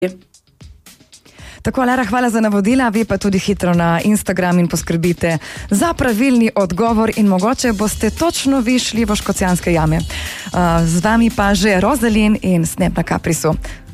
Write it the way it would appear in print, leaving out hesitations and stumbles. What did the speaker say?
Tako, Lara, hvala za navodila, vi pa tudi hitro na Instagram in poskrbite za pravilni odgovor in mogoče boste točno vi šli v Škocjanske jame. Z vami pa že Rozalin in Snap na Kaprisu.